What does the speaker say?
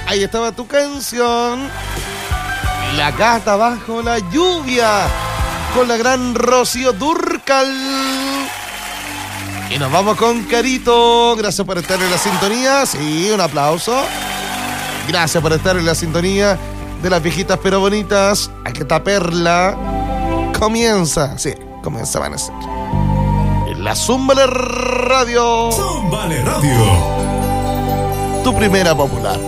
Ahí estaba tu canción. La gata bajo la lluvia. Con la gran Rocío Dúrcal. Y nos vamos con Carito. Gracias por estar en la sintonía. Sí, un aplauso. Gracias por estar en la sintonía de las viejitas pero bonitas. Aquí está Perla. Comienza. Sí, comienza a amanecer. En la Zúmbale Radio. Zúmbale Radio. Tu primera popular.